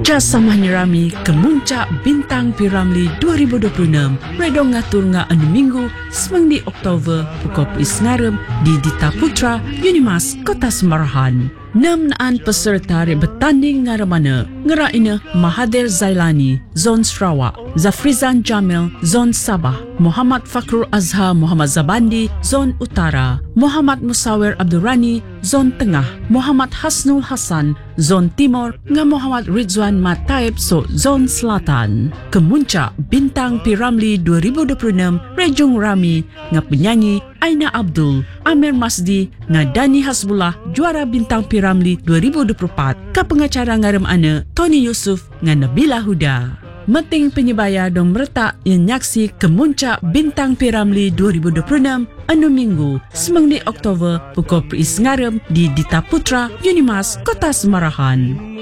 Jasa Mahnyarami Kemuncak Bintang Piramli 2026 redong ngatur nga anu minggu semang di Oktober pukul Isngarem di Dita Putra Unimas Kota Semarahan. 6 peserta bertanding ngaramana ngeraina Mahathir Zailani Zon Sarawak, Zafrizan Jamil Zon Sabah, Muhammad Fakrul Azhar Muhammad Zabandi Zon Utara, Muhammad Musawir Abdurrani Zon Tengah, Muhammad Hasnul Hasan Zon Timur nga Muhammad Ridzuan Mataib so Zon Selatan. Kemuncak Bintang Piramli 2026 Rejung Rami nga penyanyi Aina Abdul, Amir Masdi nga Dani Hasbullah juara Bintang Piramli 2024 ka pengacara ngarem ana Tony Yusuf nga Nabila Huda. Meting penyebaya dong meretak yang nyaksi Kemuncak Bintang Piramli 2026 anu minggu semang di Oktober pukul Isngarem di Dita Putra Unimas Kota Semarahan.